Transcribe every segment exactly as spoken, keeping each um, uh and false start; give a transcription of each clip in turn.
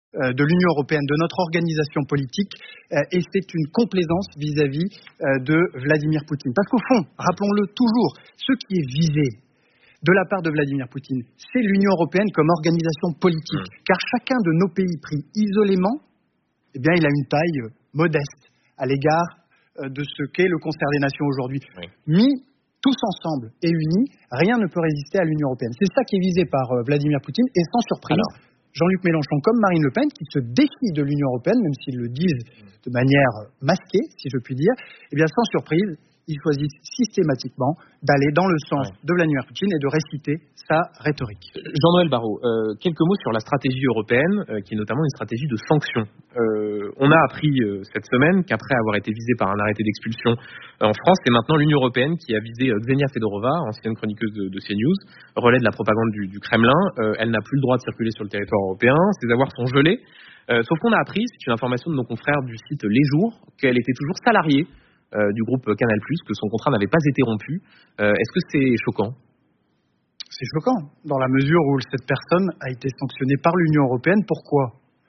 euh, de l'Union européenne, de notre organisation politique, euh, et c'est une complaisance vis-à-vis euh, de Vladimir Poutine. Parce qu'au fond, rappelons-le toujours, ce qui est visé de la part de Vladimir Poutine, c'est l'Union européenne comme organisation politique. Mmh. Car chacun de nos pays pris isolément, eh bien, il a une taille modeste à l'égard de ce qu'est le concert des nations aujourd'hui. Oui. Mis tous ensemble et unis, rien ne peut résister à l'Union européenne. C'est ça qui est visé par Vladimir Poutine, et sans surprise, alors, Jean-Luc Mélenchon comme Marine Le Pen, qui se défient de l'Union européenne, même s'ils le disent de manière masquée, si je puis dire, eh bien, sans surprise, ils choisissent systématiquement d'aller dans le sens ouais. de Vladimir Poutine et de réciter sa rhétorique. Jean-Noël Barrot, euh, quelques mots sur la stratégie européenne, euh, qui est notamment une stratégie de sanctions. Euh, on a appris euh, cette semaine qu'après avoir été visé par un arrêté d'expulsion euh, en France, c'est maintenant l'Union européenne qui a visé euh, Ksenia Fedorova, ancienne chroniqueuse de, de CNews, relais de la propagande du, du Kremlin. Euh, elle n'a plus le droit de circuler sur le territoire européen, ses avoirs sont gelés. Euh, sauf qu'on a appris, c'est une information de nos confrères du site Les Jours, qu'elle était toujours salariée Euh, du groupe Canal+, que son contrat n'avait pas été rompu. Euh, est-ce que c'est choquant ? C'est choquant, dans la mesure où cette personne a été sanctionnée par l'Union européenne. Pourquoi ?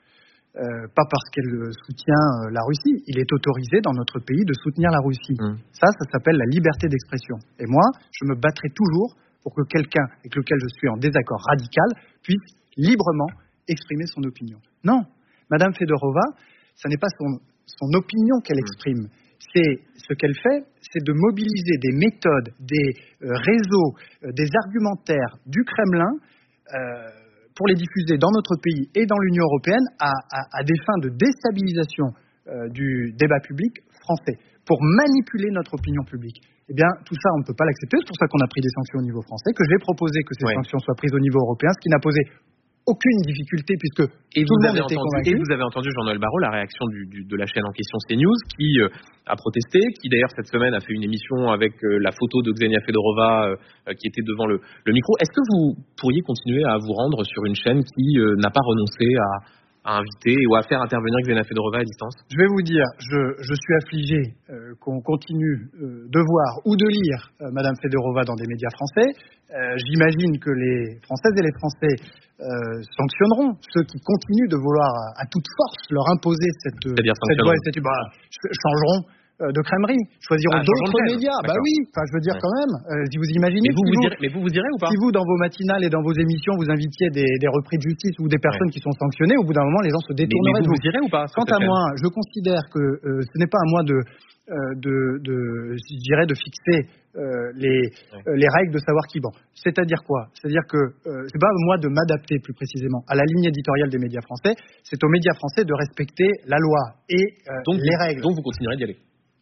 euh, Pas parce qu'elle soutient la Russie. Il est autorisé dans notre pays de soutenir la Russie. Mmh. Ça, ça s'appelle la liberté d'expression. Et moi, je me battrai toujours pour que quelqu'un avec lequel je suis en désaccord radical puisse librement exprimer son opinion. Non, Madame Fedorova, ce n'est pas son, son opinion qu'elle exprime. Mmh. C'est ce qu'elle fait, c'est de mobiliser des méthodes, des euh, réseaux, euh, des argumentaires du Kremlin euh, pour les diffuser dans notre pays et dans l'Union européenne à, à, à des fins de déstabilisation euh, du débat public français, pour manipuler notre opinion publique. Eh bien, tout ça, on ne peut pas l'accepter. C'est pour ça qu'on a pris des sanctions au niveau français, que j'ai proposé que ces ouais. sanctions soient prises au niveau européen, ce qui n'a posé aucune difficulté, puisque et tout vous le monde avez était entendu, convaincu. Et vous avez entendu, Jean-Noël Barrot, la réaction du, du, de la chaîne en question CNews, qui euh, a protesté, qui d'ailleurs cette semaine a fait une émission avec euh, la photo de Ksenia Fedorova euh, qui était devant le, le micro. Est-ce que vous pourriez continuer à vous rendre sur une chaîne qui euh, n'a pas renoncé à, à inviter ou à faire intervenir Ksenia Fedorova à distance ? Je vais vous dire, je, je suis affligé euh, qu'on continue euh, de voir ou de lire euh, Madame Fedorova dans des médias français. Euh, j'imagine que les Françaises et les Français Euh, sanctionneront ceux qui continuent de vouloir à, à toute force leur imposer cette, cette voie et cette bah, changeront euh, de crèmerie, choisiront ah, d'autres médias. Bah oui, enfin je veux dire ouais. quand même, euh, si vous imaginez. Mais vous, si vous, vous, direz, mais vous vous direz ou pas ? Si vous dans vos matinales et dans vos émissions vous invitiez des, des repris de justice ou des personnes ouais. qui sont sanctionnées, au bout d'un moment les gens se détourneraient. Mais, mais vous, vous direz ou pas ? Quant à moi, je considère que euh, ce n'est pas à moi de Euh, de, de, je dirais, de fixer euh, les, ouais. euh, les règles de savoir qui vend. C'est-à-dire quoi ? C'est-à-dire que euh, c'est pas à moi de m'adapter plus précisément à la ligne éditoriale des médias français, c'est aux médias français de respecter la loi et euh, donc, les vous, règles. Donc vous continuerez d'y aller ?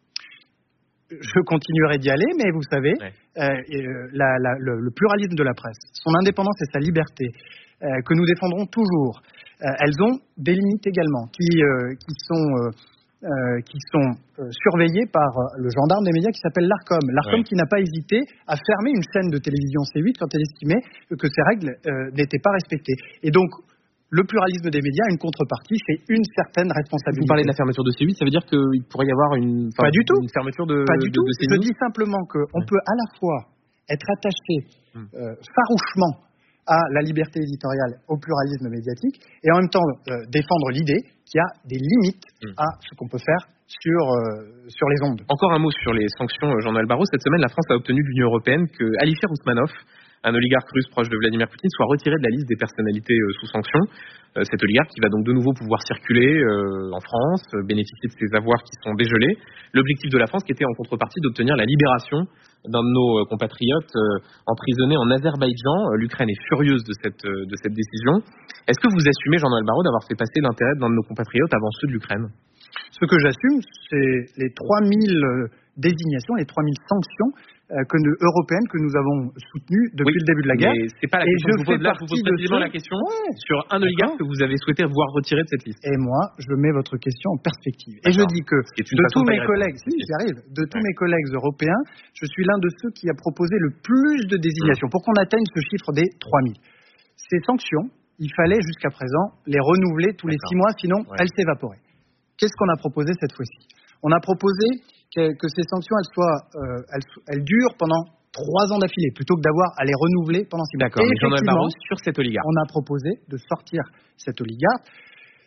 Je continuerai d'y aller, mais vous savez, ouais. euh, la, la, le, le pluralisme de la presse, son indépendance et sa liberté, euh, que nous défendrons toujours, euh, elles ont des limites également, qui, euh, qui sont... Euh, Euh, qui sont euh, surveillés par euh, le gendarme des médias qui s'appelle l'Arcom. L'Arcom oui. qui n'a pas hésité à fermer une chaîne de télévision C huit quand elle estimait que ces règles euh, n'étaient pas respectées. Et donc, le pluralisme des médias a une contrepartie, c'est une certaine responsabilité. Vous parlez de la fermeture de C huit, ça veut dire qu'il pourrait y avoir une, pas du tout. une fermeture de Pas du de, tout. De C huit. Je dis simplement qu'on ouais. peut à la fois être attaché euh, farouchement à la liberté éditoriale, au pluralisme médiatique, et en même temps euh, défendre l'idée qu'il y a des limites mmh. à ce qu'on peut faire sur, euh, sur les ondes. Encore un mot sur les sanctions, Jean-Noël Barrot. Cette semaine, la France a obtenu de l'Union européenne que Alifer Ousmanov, un oligarque russe proche de Vladimir Poutine, soit retiré de la liste des personnalités euh, sous sanction. Euh, cet oligarque qui va donc de nouveau pouvoir circuler euh, en France, euh, bénéficier de ses avoirs qui sont dégelés. L'objectif de la France qui était en contrepartie d'obtenir la libération d'un de nos compatriotes euh, emprisonné en Azerbaïdjan. L'Ukraine est furieuse de cette, euh, de cette décision. Est-ce que vous assumez, Jean-Noël Barrot, d'avoir fait passer l'intérêt d'un de nos compatriotes avant ceux de l'Ukraine ? Ce que j'assume, c'est les trois mille désignations, les trois mille sanctions euh, que nous, européennes que nous avons soutenues depuis oui, le début de la guerre. Mais c'est pas la et question je que je vous pose là, je vous pose précisément la question ouais. sur un oligarque que vous avez souhaité voir retiré de cette liste. Et moi, je mets votre question en perspective. Et je dis que de tous mes collègues, si j'y arrive, de tous ouais. mes collègues européens, je suis l'un de ceux qui a proposé le plus de désignations mmh. pour qu'on atteigne ce chiffre des trois mille. Ces sanctions, il fallait jusqu'à présent les renouveler tous les six mois, sinon ouais. elles s'évaporaient. Qu'est-ce qu'on a proposé cette fois-ci ? On a proposé que, que ces sanctions elles soient, euh, elles, elles durent pendant trois ans d'affilée, plutôt que d'avoir à les renouveler pendant six mois. D'accord, mais Jean-Noël Barrot, sur cet oligarque. On a proposé de sortir cet oligarque